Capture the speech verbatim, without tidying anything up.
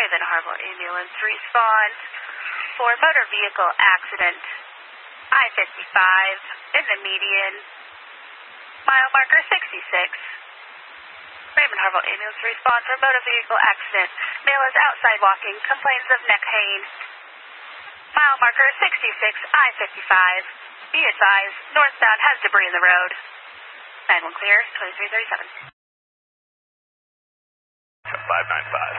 Raven Harville Ambulance response for motor vehicle accident. I fifty-five in the median. Mile marker sixty-six. Raven Harville Ambulance response for motor vehicle accident. Male is outside walking, complains of neck pain. Mile marker sixty-six, I fifty-five. Be advised, northbound has debris in the road. nine one clear, twenty-three thirty-seven. five nine five.